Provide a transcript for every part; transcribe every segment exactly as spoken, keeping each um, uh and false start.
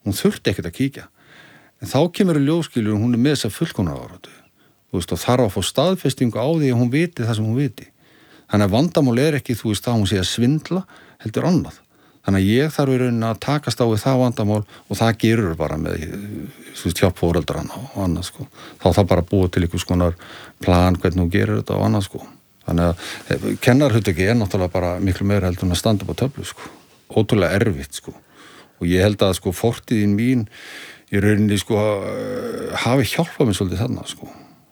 hún þurfti ekkert að kíkja en þá kemur í ljóskilur hún er með þessa fullkomnunaráratu þú veist og þarf að fá staðfestingu á því að hún viti það sem hún viti þannig að vandamál er ekki þú veist að hún sé að svindla heldur annað þannig að ég þarf í rauninni að takast á við það vandamál og það gerur bara með þú veist hjálp foreldrana og annað sko þá þarf bara að búa til einhvers konar plan hvernig hún gerir þetta og annað sko þannig að kennarhuttöki er náttúrulega bara miklu meira heldur en að standa upp á töflu sko ótrúlega erfitt sko og ég held að sko fortíðin mín í rauninni sko hafi hjálpað mér svolítið þarna sko.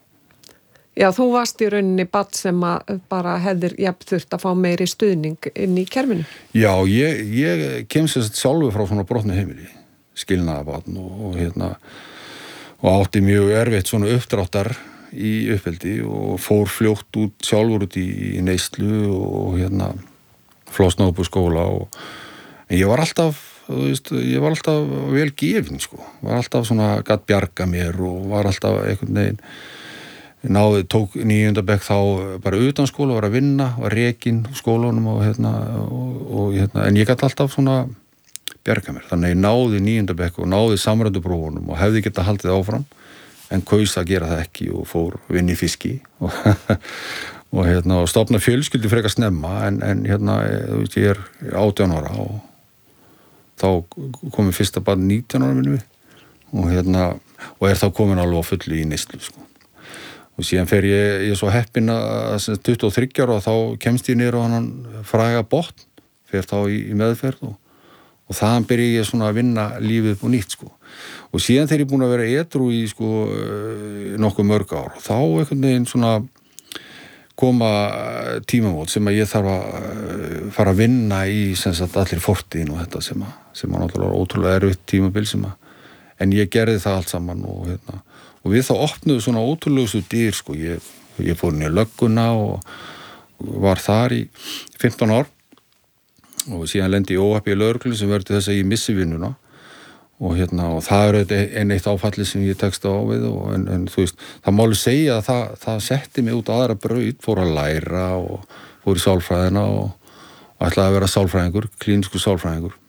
Já, þú varst í rauninni barn sem að bara hefðir jafn þurft að fá meiri stuðning inn í kerfinu. Já, ég, ég kem sér sjálfur frá svona brotnu heimili, skilnaðarbarn og, og hérna og átti mjög erfitt svona uppdráttar í uppeldi og fór fljótt út sjálfur út í, í neyslu og hérna flosnaði upp úr skóla og en ég var alltaf þú veist, ég var alltaf vel gefin sko, var alltaf svona gat bjarga mér og var alltaf einhvern veginn náði, tók níunda bekk þá bara utan skóla, var að vinna, var rekinn skólanum og hérna, og, og hérna en ég gat alltaf svona bjarga mér, þannig ég náði níunda bekk og náði samrænduprófunum og hefði geta haldið áfram en kaus að gera það ekki og fór vinn í fiski og, og hérna og stofna fjölskyldu frekar snemma en, en hérna, þú veist, ég er átján ára og þá komið fyrsta barn nítján ára minnum við og hérna og er þá komin alveg á fullu í neyslu sko og síðan fer ég, ég er svo heppinn að tuttugu og þriggja ára og þá kemst ég niður á hann fræga botn fer þá í, í meðferð og, og þaðan byrja ég svona að vinna lífið upp og nýtt sko og síðan þegar ég búin að vera edrú í sko nokkuð mörg ár og þá einhvern veginn svona koma tímamót sem að ég þarf að fara að vinna í sem sagt allir fortíðin og þetta sem að sem að náttúrulega ótrúlega erfitt tímabil sem að en ég gerði það allt saman og hérna og við þá opnuðu svona ótrúlegustu dyr sko, ég, ég fór inn í lögguna og var þar í fimmtán ár og síðan lendi ég óhappi í lögreglu sem verður þess að ég missi vinnuna og hérna og það er einn eitt áfalli sem ég tekst á við og en, en þú veist, það má alveg segja að það, það setti mig út á aðra braut, fór að læra og fór í sálfræðina og, og ætlaði að vera sálfræðingur, klínískur sálfræðingur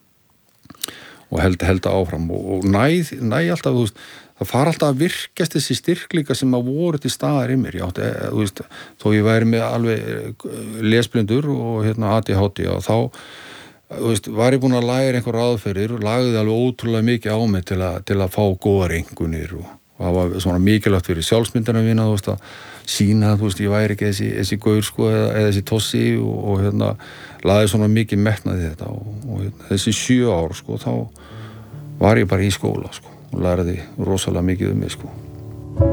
og held, held áfram og, og næ, næ alltaf, þú veist það fara alltaf að virkast þessi styrkleika sem að voru til staðar í mér, ég átti, þú veist, þó ég væri með alveg lesblindur og hérna A D H D og þá, þú veist, var ég búin að læra einhver aðferðir og lagði alveg ótrúlega mikið á mig til að, til að fá góðar einkunnir og, og það var svona mikilvægt fyrir sjálfsmyndina mína, þú veist, að sína, þú veist, ég væri ekki þessi, þessi gaur, sko, eða, eða þessi tossi og, og hérna, lagði svona mikið metnaði þetta og, og hérna, þessi sjö ár, sko, þá var ég bara í skóla, sko og lærði rosalega mikið um mig sko.